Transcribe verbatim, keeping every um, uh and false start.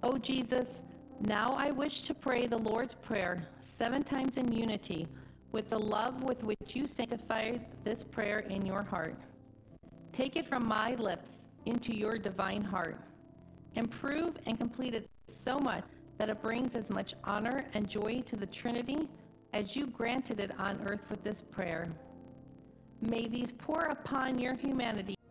O Jesus, now I wish to pray the Lord's Prayer seven times in unity with the love with which you sanctified this prayer in your heart. Take it from my lips into your divine heart. Improve and complete it so much that it brings as much honor and joy to the Trinity as you granted it on earth with this prayer. May these pour upon your humanity